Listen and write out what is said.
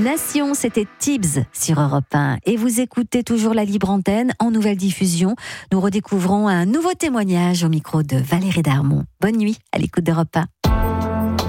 Nation, c'était Tibbs sur Europe 1. Et vous écoutez toujours la Libre Antenne en nouvelle diffusion. Nous redécouvrons un nouveau témoignage au micro de Valérie Darmon. Bonne nuit à l'écoute d'Europe 1.